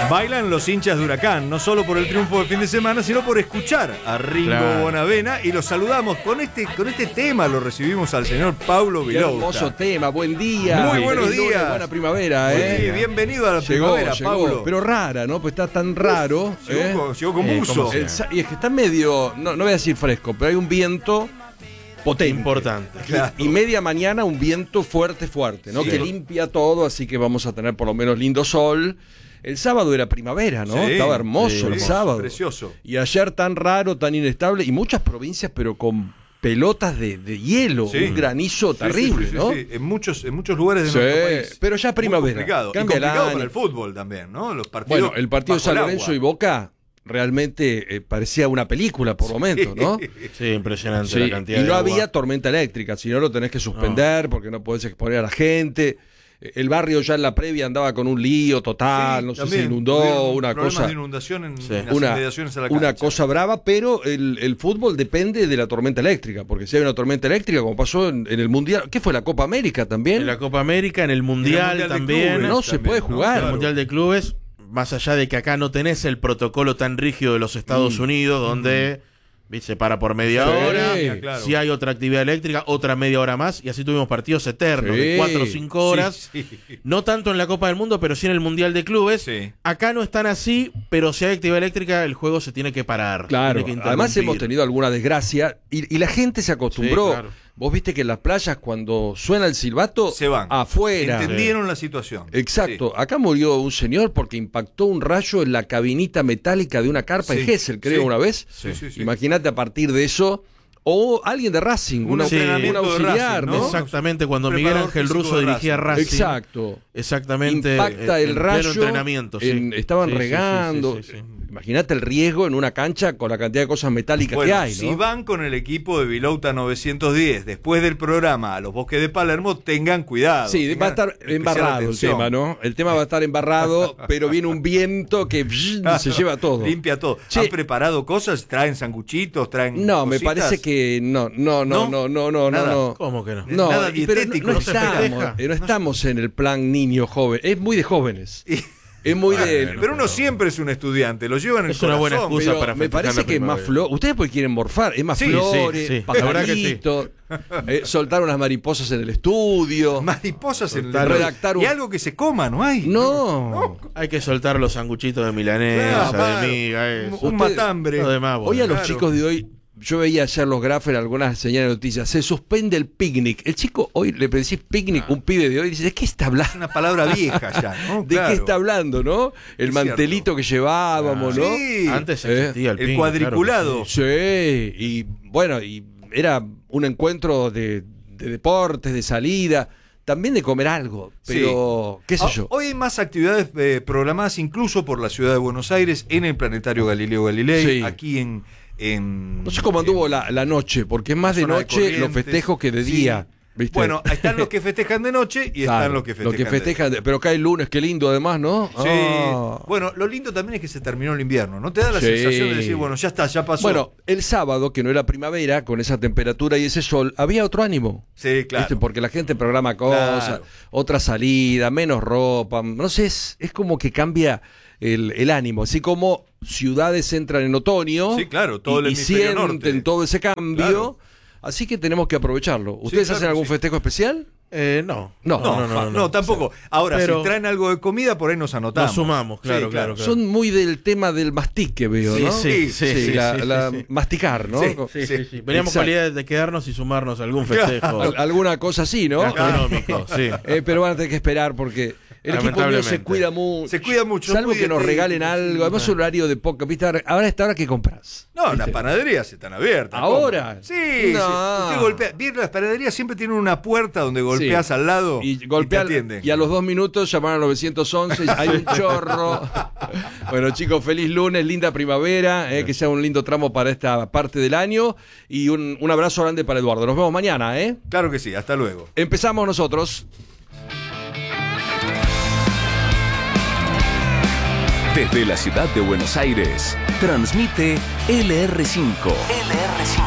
Bailan los hinchas de Huracán, no solo por el triunfo del fin de semana, sino por escuchar a Ringo Bonavena. Y lo saludamos con este tema, lo recibimos al señor Paulo Vilouta. Hermoso tema, buen día. Muy buenos días. Buena primavera, Sí, bienvenido a la primavera, Paulo. Pero rara, ¿no? Pues está tan raro. Llegó con buzo. Y es que está medio, no voy a decir fresco, pero hay un viento potente. Importante. Claro. Y media mañana un viento fuerte, ¿no? Sí. Que limpia todo, así que vamos a tener por lo menos lindo sol. El sábado era primavera, ¿no? Sí, estaba hermoso el sábado. Precioso. Y ayer tan raro, tan inestable, y muchas provincias, pero con pelotas de hielo, un granizo terrible, ¿no? Sí. En muchos lugares de nuestro país. Pero ya primavera. Complicado. Cambia y complicado para el fútbol también, ¿no? Los partidos. Bueno, el partido de San Lorenzo y Boca realmente parecía una película por momentos, ¿no? Sí, impresionante la cantidad y no de había agua. Tormenta eléctrica, si no lo tenés que suspender porque no podés exponer a la gente. El barrio ya en la previa andaba con un lío total, no sé si inundó, una cosa. De inundación en las inmediaciones a la cancha. Una cosa brava, pero el fútbol depende de la tormenta eléctrica, porque si hay una tormenta eléctrica, como pasó en el Mundial, ¿qué fue? ¿La Copa América también? En la Copa América, en el Mundial también. Clubes, no se puede jugar. En el Mundial de Clubes, más allá de que acá no tenés el protocolo tan rígido de los Estados Unidos, donde se para por media hora, claro. Si hay otra actividad eléctrica, otra media hora más, y así tuvimos partidos eternos de 4 o 5 horas. No tanto en la Copa del Mundo, pero sí en el Mundial de Clubes. Acá no están así, pero si hay actividad eléctrica, el juego se tiene que parar. Claro, además hemos tenido alguna desgracia y la gente se acostumbró. Claro. Vos viste que en las playas cuando suena el silbato se van afuera. Entendieron la situación. Exacto. Acá murió un señor porque impactó un rayo en la cabinita metálica de una carpa en Gesell, creo, una vez. Imagínate a partir de eso. O alguien de Racing, un auxiliar, Racing, ¿no? Exactamente, cuando Miguel Ángel Russo dirigía Racing. Exacto. Exactamente. Impacta el rayo. Pleno entrenamiento, estaban regando. Imagínate el riesgo en una cancha con la cantidad de cosas metálicas que hay, ¿no? Si van con el equipo de Vilouta 910 después del programa a los Bosques de Palermo, tengan cuidado. Sí, va a estar embarrado el tema, ¿no? El tema va a estar embarrado, pero viene un viento que se lleva todo. Limpia todo. ¿Han preparado cosas? ¿Traen sanguchitos? ¿Traen No, cositas? me parece que no. ¿Cómo que no? No, nada pero dietético, no estamos en el plan niño joven. Es muy de jóvenes. Es muy pero uno siempre es un estudiante, lo llevan en el corazón. Es una buena excusa para me parece que es más flor. Ustedes pues quieren morfar, es más flores, pajaritos, soltar unas mariposas en el estudio. Mariposas en el redactar y algo que se coma, ¿no hay? No. Hay que soltar los sanguchitos de milanesa, de miga, un matambre. Hoy a los chicos de hoy, yo veía ayer los grafos en algunas señales de noticias, se suspende el picnic. El chico, hoy le decís picnic, un pibe de hoy, dice, ¿de qué está hablando? Es una palabra vieja ya, ¿no? ¿De qué está hablando, no? El mantelito que llevábamos, ¿no? Sí. Antes existía el picnic, cuadriculado. Claro que sí, y bueno, y era un encuentro de deportes, de salida, también de comer algo, pero qué sé yo. Hoy hay más actividades programadas incluso por la ciudad de Buenos Aires en el Planetario Galileo Galilei, aquí no sé cómo anduvo la noche, porque es más de noche los festejos que de día. ¿Viste? Bueno, están los que festejan de noche y están los que festejan pero cae el lunes, qué lindo además, ¿no? Sí. Bueno, lo lindo también es que se terminó el invierno. ¿No te da la sensación de decir, bueno, ya está, ya pasó? Bueno, el sábado, que no era primavera, con esa temperatura y ese sol, había otro ánimo. Sí, claro. ¿Viste? Porque la gente programa cosas, otra salida, menos ropa. No sé, es como que cambia el ánimo. Así como ciudades entran en otoño todo el y sienten norte. Todo ese cambio. Así que tenemos que aprovecharlo. ¿Ustedes hacen algún festejo especial? No, tampoco. Ahora, si traen algo de comida, por ahí nos anotamos. Nos sumamos, claro. Son muy del tema del mastique, veo, ¿no? Sí, masticar, ¿no? Sí. Veníamos con la idea de quedarnos y sumarnos a algún festejo. Alguna cosa así, ¿no? Gastronómico, sí. Pero van a tener que esperar porque el equipo mío se cuida mucho. Salvo que nos regalen algo. Además, un horario de poca. ¿Viste? Ahora esta hora, ¿qué compras? No, las panaderías están abiertas. ¿Ahora? Sí. Usted golpea. Bien, las panaderías siempre tienen una puerta donde golpeas al lado y te atienden. Y a los 2 minutos llaman al 911. Hay un chorro. Bueno, chicos, feliz lunes, linda primavera. Que sea un lindo tramo para esta parte del año. Y un abrazo grande para Eduardo. Nos vemos mañana, ¿eh? Claro que sí, hasta luego. Empezamos nosotros. Desde la ciudad de Buenos Aires, transmite LR5.